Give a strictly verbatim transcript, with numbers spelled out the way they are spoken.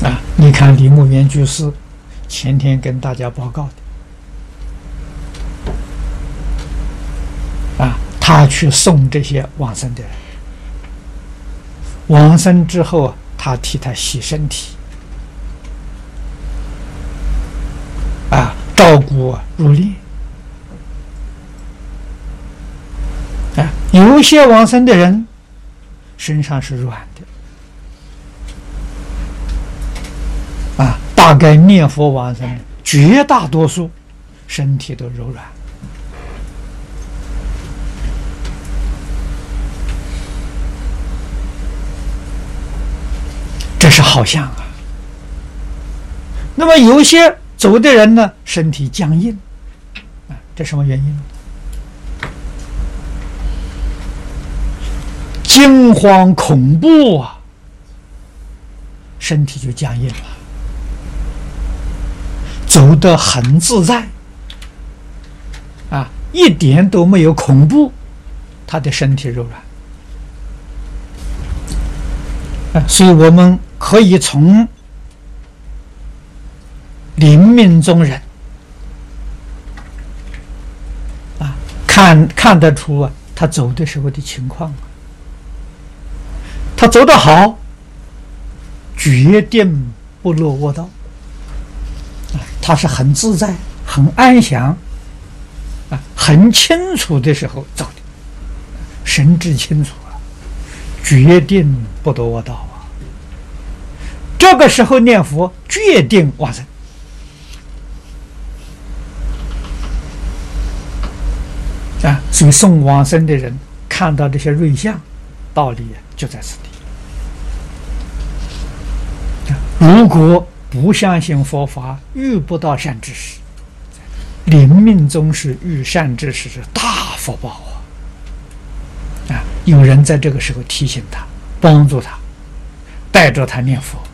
啊，你看李牧原居士前天跟大家报告的，啊，他去送这些往生的人，往生之后，他替他洗身体，啊，照顾入殓，啊，有些往生的人身上是软的，啊，大概念佛往生的绝大多数身体都柔软。这是好像啊。那么有些走的人呢，身体僵硬，啊，这什么原因？惊慌恐怖啊，身体就僵硬了，走得很自在，啊，一点都没有恐怖，他的身体柔软。啊，所以我们可以从临命终人啊，看看得出啊，他走的时候的情况啊。他走得好，决定不落卧道，啊，他是很自在、很安详，啊，很清楚的时候走的，神志清楚啊，决定不落卧道啊。这个时候念佛，决定往生。啊，所以送往生的人看到这些瑞相，道理就在此地。如果不相信佛法，遇不到善知识，临命终时遇善知识是大福报啊！啊，有人在这个时候提醒他，帮助他，带着他念佛。